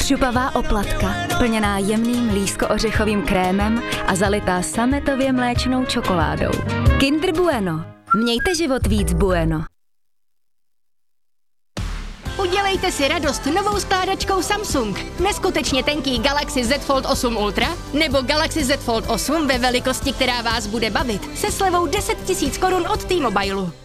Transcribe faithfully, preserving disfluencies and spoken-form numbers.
Křupavá oplatka, plněná jemným lísko-ořechovým krémem a zalitá sametově mléčnou čokoládou. Kinder Bueno. Mějte život víc bueno. Udělejte si radost novou skládačkou Samsung. Neskutečně tenký Galaxy Z Fold osm Ultra nebo Galaxy Z Fold osm ve velikosti, která vás bude bavit, se slevou deset tisíc korun od T-Mobilu.